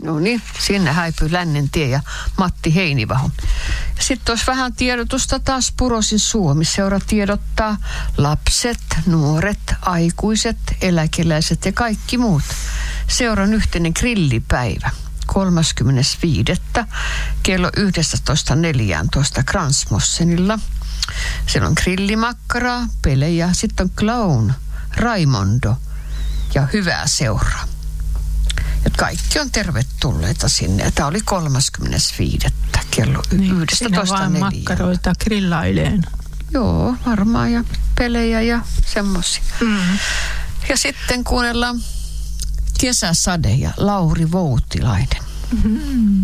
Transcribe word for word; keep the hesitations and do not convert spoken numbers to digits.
No niin, sinne häipyy Lännen tie ja Matti Heinivaho. Sitten olisi vähän tiedotusta taas Purosin Suomi-seura tiedottaa lapset, nuoret, aikuiset, eläkeläiset ja kaikki muut. Seuran yhteinen grillipäivä kolmaskymmenesviides kello yksitoista neljätoista Kransmossenilla. Siellä on grillimakkaraa, pelejä, sitten on clown, Raimondo ja hyvää seuraa. Ja kaikki on tervetulleita sinne. Tämä oli kolmaskymmenesviides kello niin, yksitoista neljä. Makkaroita grillaileen. Joo, varmaan ja pelejä ja semmoisia. Mm. Ja sitten kuunnellaan Kesäsade ja Lauri Voutilainen. Mm-hmm.